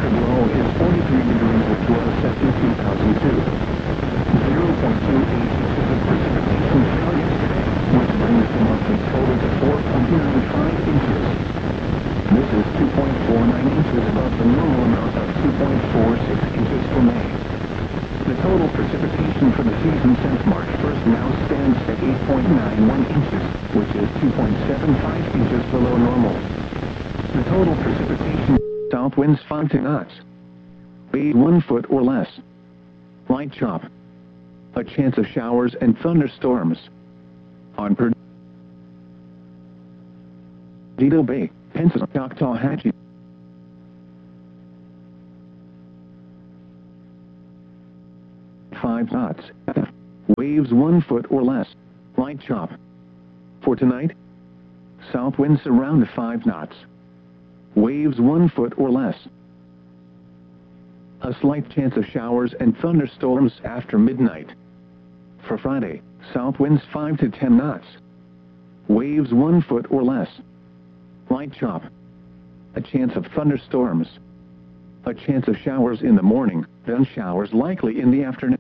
record low is 43 degrees, which was set in 2002. 0.28 inches of precipitation fell yesterday, which brings the monthly total to 4.95 inches. This is 2.49 inches above the normal amount of 2.46 inches for May. The total precipitation for the season since March 1st now stands at 8.91 inches, which is 2.75 inches below normal. The total precipitation, south winds 5 to knots. Wave 1 foot or less. Light chop. A chance of showers and thunderstorms. On Perdido Bay, Pensacola-Choctawhatchee. 5 knots. Waves 1 foot or less. Light chop. For tonight, south winds around 5 knots. Waves 1 foot or less. A slight chance of showers and thunderstorms after midnight. For Friday, south winds 5 to 10 knots. Waves 1 foot or less. Light chop. A chance of thunderstorms. A chance of showers in the morning, then showers likely in the afternoon.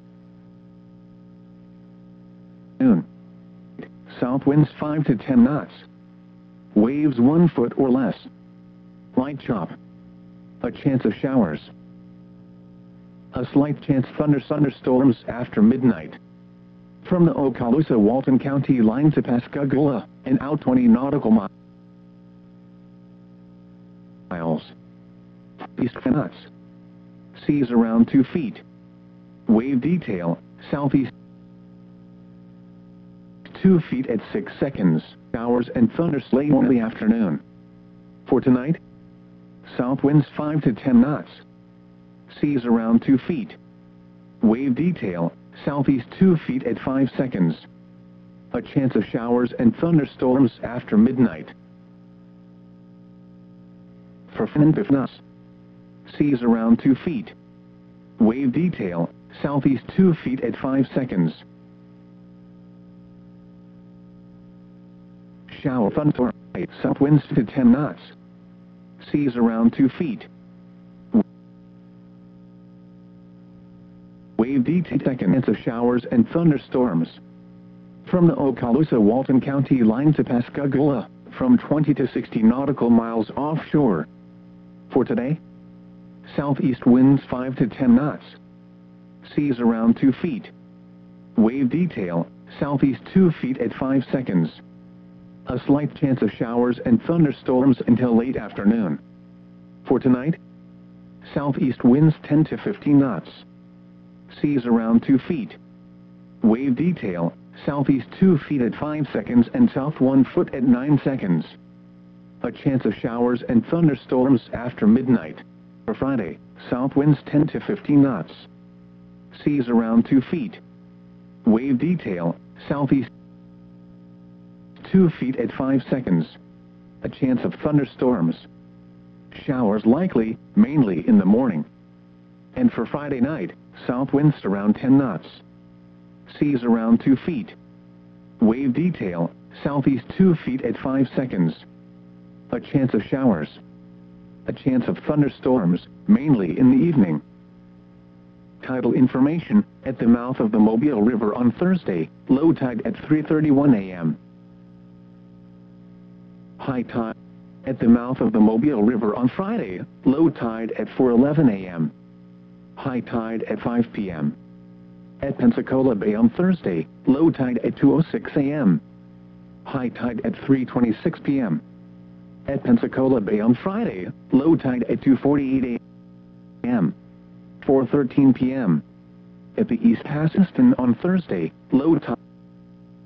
South winds 5 to 10 knots. Waves 1 foot or less. Light chop. A chance of showers. A slight chance thunderstorms after midnight. From the Okaloosa-Walton County line to Pascagoula, and out 20 nautical miles. East knots. Seas around 2 feet. Wave detail, southeast 2 feet at 6 seconds. Showers and thunderstorms late in the afternoon. For tonight, south winds 5 to 10 knots. Seas around 2 feet. Wave detail, southeast 2 feet at 5 seconds. A chance of showers and thunderstorms after midnight. For Finbifnus, seas around 2 feet. Wave detail, southeast 2 feet at 5 seconds. Shower thunderstorm, south winds to 10 knots. Seas around 2 feet. Wave detail, seconds of showers and thunderstorms. From the Okaloosa-Walton County line to Pascagoula, from 20 to 60 nautical miles offshore. For today, southeast winds 5 to 10 knots. Seas around 2 feet. Wave detail, southeast 2 feet at 5 seconds. A slight chance of showers and thunderstorms until late afternoon. For tonight, southeast winds 10 to 15 knots. Seas around 2 feet. Wave detail, southeast 2 feet at 5 seconds and south 1 foot at 9 seconds. A chance of showers and thunderstorms after midnight. For Friday, south winds 10 to 15 knots. Seas around 2 feet. Wave detail, southeast 2 feet at 5 seconds. A chance of thunderstorms. Showers likely, mainly in the morning. And for Friday night, south winds around 10 knots. Seas around 2 feet. Wave detail, southeast 2 feet at 5 seconds. A chance of showers. A chance of thunderstorms, mainly in the evening. Tidal information, at the mouth of the Mobile River on Thursday, low tide at 3:31 a.m. High tide, at the mouth of the Mobile River on Friday, low tide at 4:11 a.m. High tide at 5 p.m. At Pensacola Bay on Thursday, low tide at 2:06 a.m. High tide at 3:26 p.m. At Pensacola Bay on Friday, low tide at 2:48 a.m. 4:13 p.m. At the East Hassiston on Thursday, low tide